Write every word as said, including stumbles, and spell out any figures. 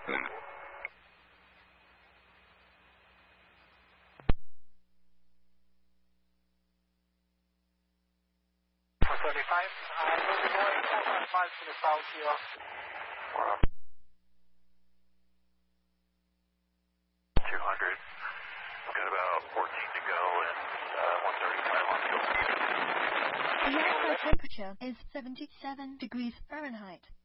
thirty-five, uh, moving away four five five to the south here. two hundred, got about fourteen to go and uh, one thirty-five on fuel. The outside temperature is seventy-seven degrees Fahrenheit.